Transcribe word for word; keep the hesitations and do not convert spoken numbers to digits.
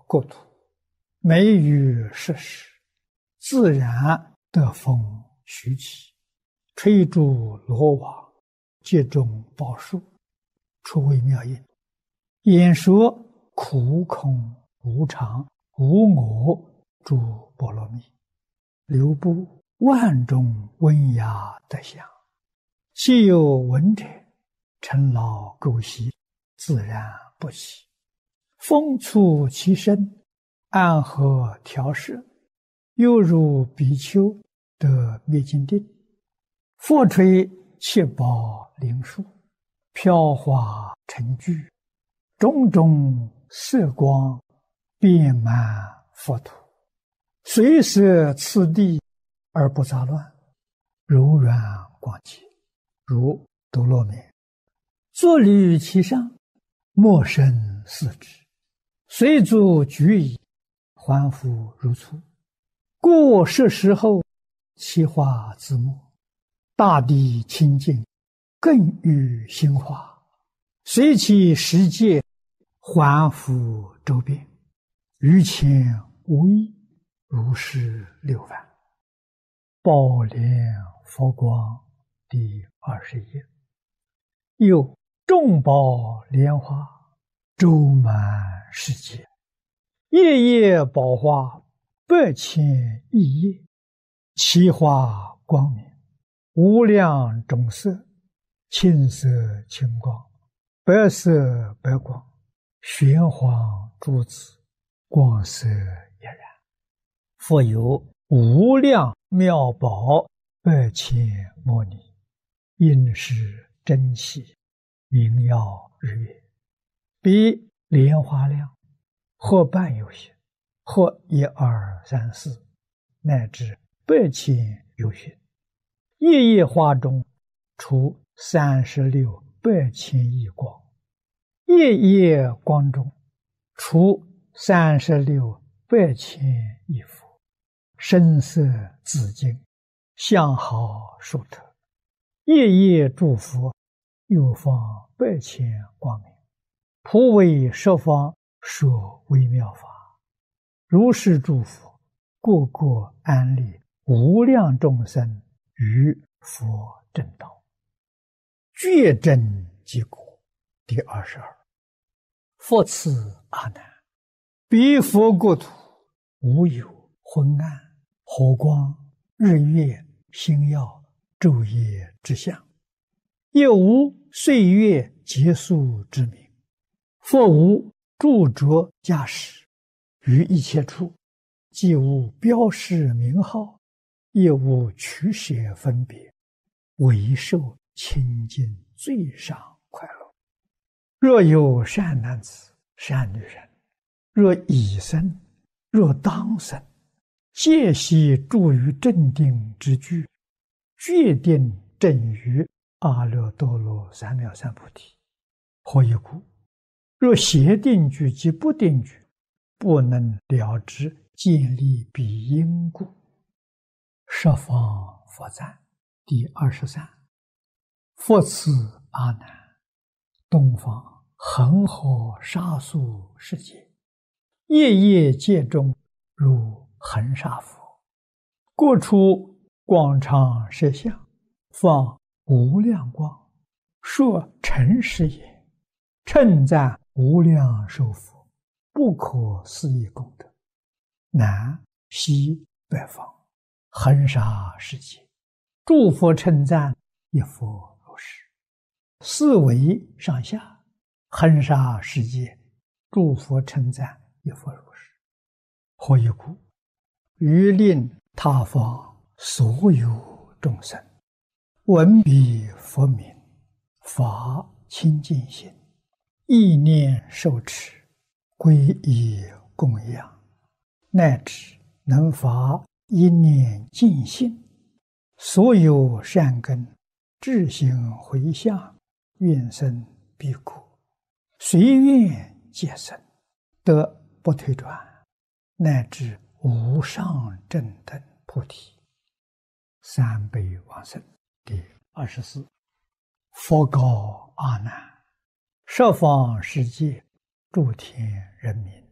国土，美于世时，自然得风徐起，吹竹罗网，接踵宝树，出微妙音。演说苦空无常无我诸波罗蜜，流布万种温雅德相。其有闻者，尘劳垢习，自然不起。风促其身，安和调摄，犹如比丘得灭尽定。佛吹七宝灵树，飘华成聚，种种色光遍满佛土，随摄次第而不杂乱，柔软广洁，如多罗面。坐立其上，莫生四肢，随足举矣，还复如初。故是时候，其化自没，大地清净，更愈兴化，随其时节，还复周遍，于前无异，如是六番。宝莲佛光第二十页。又众宝莲花周满世界，夜夜宝花百千亿叶，其花光明，无量种色，青色青光，白色白光，玄黄珠子，光色俨然。复有无量妙宝百千摩尼，应是珍奇，明耀日月，比莲花量，或半有些，或一二三四，乃至百千有些。夜夜花中出三十六百千亿光，夜夜光中出三十六百千亿佛，声色紫金，相好殊特。夜夜诸佛又放百千光明，普为十方说微妙法。如是诸佛，个个安立无量众生于佛正道，觉真即果。第二十二。复次阿难，彼佛国土无有昏暗、火光、日月、星耀、昼夜之相，也无岁月结束之名。佛无著着驾驶，于一切处，既无标示名号，也无取舍分别，唯受清净最上快乐。若有善男子、善女人，若已生，若当生，皆悉住于正定之具，决定正于阿耨多罗三藐三菩提。何以故？若邪定具及不定具，不能了知建立彼因故。十方佛赞第二十三。复次阿难，东方恒河沙数世界，夜夜界中如恒沙佛，各处广长舌相，放无量光，说诚实也，称赞无量寿佛，不可思议功德。南西北方恒沙世界，诸佛称赞一佛如是。四维上下恒沙世界，诸佛称赞一佛如是。何以故？于令他方所有众生闻彼佛名，发清净心，意念受持，皈依供养，乃至能发一念净心，所有善根智行回向，愿生彼国，随愿皆生，得不退转，乃至无上正等菩提。三辈往生第二十四。佛告阿难，十方世界诸天人民，